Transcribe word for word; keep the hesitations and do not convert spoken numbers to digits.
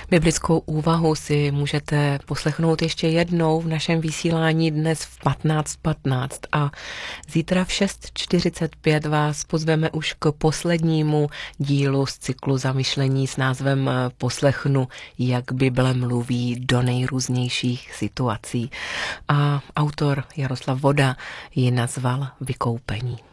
Biblickou úvahu si můžete poslechnout ještě jednou v našem vysílání dnes v patnáct patnáct a zítra v šest čtyřicet pět vás pozveme už k poslednímu dílu z cyklu zamyšlení s názvem Poslechnu, jak Bible mluví do nejrůznějších situací. A autor Jaroslav Voda ji nazval Vykoupení.